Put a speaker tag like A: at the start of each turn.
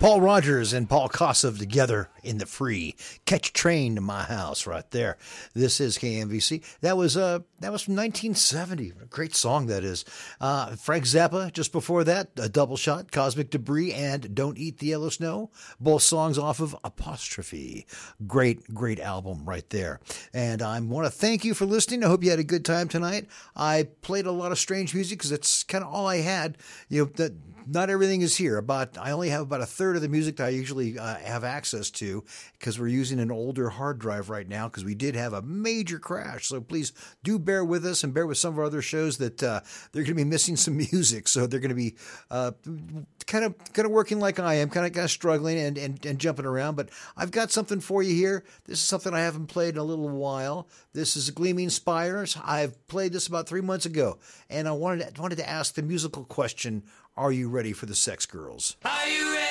A: Paul Rogers and Paul Kossoff together in the free. Catch a Train to My House right there. This is KMVC. That was from 1970. A great song that is. Frank Zappa just before that, a double shot, Cosmic Debris and Don't Eat the Yellow Snow. Both songs off of Apostrophe. Great album right there. And I want to thank you for listening. I hope you had a good time tonight. I played a lot of strange music because it's kind of all I had. Not everything is here. I only have about a third of the music that I usually have access to because we're using an older hard drive right now because we did have a major crash. So please do bear with us and bear with some of our other shows that they're going to be missing some music. So they're going to be kind of working like I am, kind of struggling and jumping around. But I've got something for you here. This is something I haven't played in a little while. This is Gleaming Spires. I've played this about 3 months ago, and I wanted to ask the musical question: are you ready for the Sex Girls?
B: Are you ready?